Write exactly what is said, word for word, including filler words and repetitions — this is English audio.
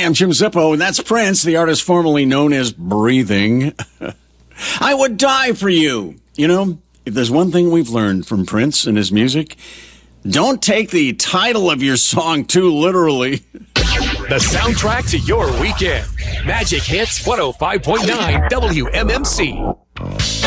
I'm Jim Zippo, and that's Prince, the artist formerly known as Breathing. I would die for you. You know, if there's one thing we've learned from Prince and his music, don't take the title of your song too literally. The soundtrack to your weekend. Magic Hits one oh five point nine W M M C.